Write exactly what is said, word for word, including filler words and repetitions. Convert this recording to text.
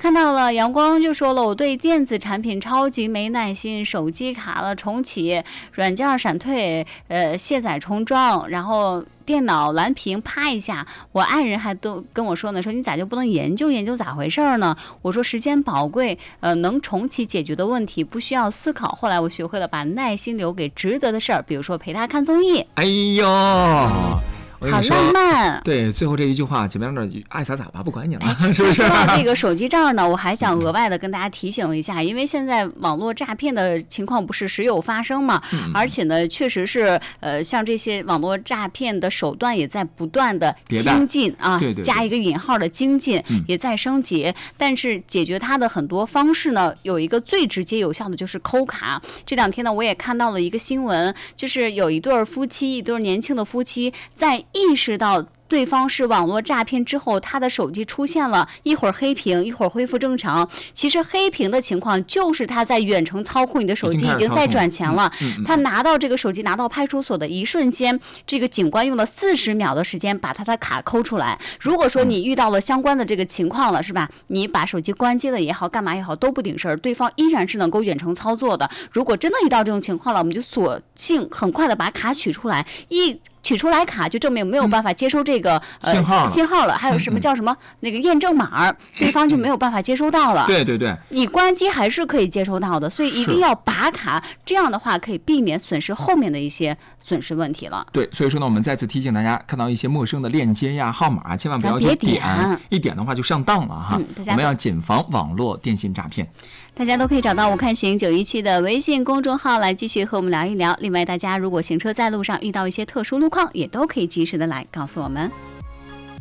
看到了阳光就说了，我对电子产品超级没耐心，手机卡了重启，软件闪退，呃，卸载重装，然后电脑蓝屏啪一下，我爱人还都跟我说呢，说你咋就不能研究研究咋回事呢？我说时间宝贵，呃，能重启解决的问题不需要思考。后来我学会了把耐心留给值得的事儿，比如说陪他看综艺。 哎呦， 好浪漫。 对，最后这一句话，姐妹们爱咋咋吧，不管你了，哎、是不是？ 说到这个手机账呢，我还想额外的跟大家提醒一下，因为现在网络诈骗的情况不是时有发生嘛，嗯、而且呢，确实是呃，像这些网络诈骗的手段也在不断的精进啊， 对对对， 加一个引号的精进， 嗯、 也在升级。但是解决它的很多方式呢，有一个最直接有效的就是抠卡。这两天呢，我也看到了一个新闻，就是有一对夫妻，一对年轻的夫妻在意识到对方是网络诈骗之后，他的手机出现了一会儿黑屏，一会儿恢复正常。其实黑屏的情况就是他在远程操控你的手机，已经在转钱了。 嗯嗯、 他拿到这个手机，拿到派出所的一瞬间，这个警官用了四十秒的时间把他的卡抠出来。如果说你遇到了相关的这个情况了，是吧？你把手机关机了也好，干嘛也好，都不顶事儿，对方依然是能够远程操作的。如果真的遇到这种情况了，我们就索性很快的把卡取出来，一取出来卡就证明没有办法接收这个、 嗯、 呃信号了， 信号了，还有什么叫什么、嗯、那个验证码，对方就没有办法接收到了。 对对对， 你关机还是可以接收到的，所以一定要拔卡，这样的话可以避免损失后面的一些损失问题了。 对，所以说呢，我们再次提醒大家，看到一些陌生的链接呀、号码，千万不要去点， 点一点的话就上当了哈。 嗯、 我们要谨防网络电信诈骗。 大家都可以找到我看行九一七的微信公众号来继续和我们聊一聊。另外，大家如果行车在路上遇到一些特殊路况，也都可以及时的来告诉我们。